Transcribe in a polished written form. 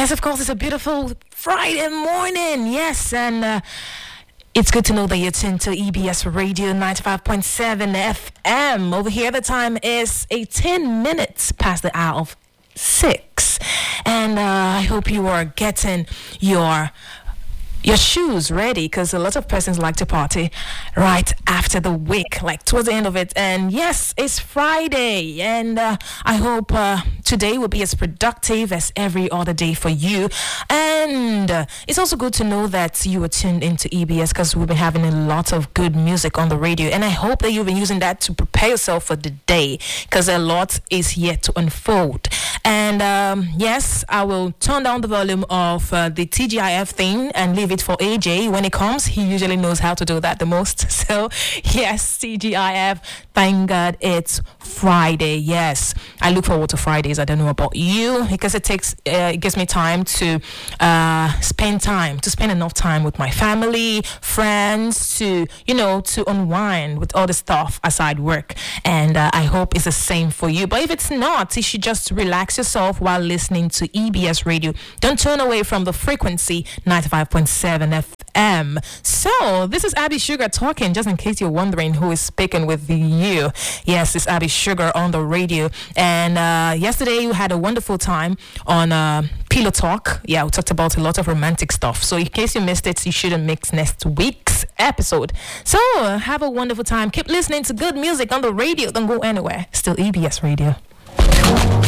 Yes, of course, it's a beautiful Friday morning. Yes, and it's good to know that you're tuned to EBS Radio 95.7 FM. Over here, the time is 18 minutes past the hour of 6. And I hope you are getting your shoes ready, because a lot of persons like to party right after the week, like towards the end of it. And yes, it's Friday, and I hope today will be as productive as every other day for you. And it's also good to know that you are tuned into EBS, because we've been having a lot of good music on the radio, and I hope that you've been using that to prepare yourself for the day, because a lot is yet to unfold. And yes, I will turn down the volume of the TGIF thing and leave it for AJ. When it comes, he usually knows how to do that the most. So yes, TGIF, thank God it's Friday. Yes, I look forward to Fridays. I don't know about you, because it gives me time to spend enough time with my family, friends, to unwind with all the stuff aside work. And I hope it's the same for you. But if it's not, you should just relax yourself while listening to EBS Radio. Don't turn away from the frequency 95.7 FM. So this is Abby Sugar talking, just in case you're wondering who is speaking with you. Yes, it's Abby Sugar on the radio. And yesterday we had a wonderful time on Pillow Talk. Yeah, we talked about a lot of romantic stuff. So in case you missed it, you shouldn't miss next week's episode. So have a wonderful time. Keep listening to good music on the radio. Don't go anywhere. Still EBS Radio.